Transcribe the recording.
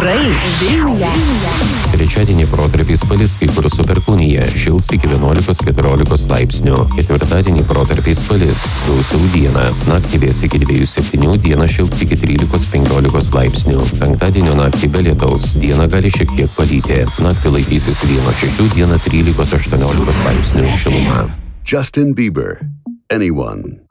orai Vilniuje. Trečiadienį protarpiais palis kai kur su perkūnija, šils iki 11-14 laipsnių. Ketvirtadienį protarpiais palis, gausiau dieną. Naktį vės iki 2-7, dieną šils iki 13-15 laipsnių. Penktadienio naktį be lietaus, dieną gali šiek tiek palyti. Naktį laikysis 1-6, dieną 13-18 laipsnių šiluma. Justin Bieber. Anyone.